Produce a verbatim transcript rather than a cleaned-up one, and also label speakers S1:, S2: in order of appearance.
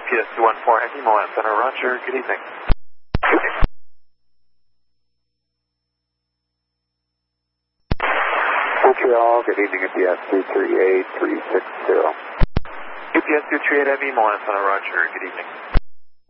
S1: P S two one four Heavy, Milan Center, roger, good evening.
S2: Montreal, good evening, U P S two three eight three six zero.
S1: U P S two three eight Heavy, Milan Center, roger, good evening.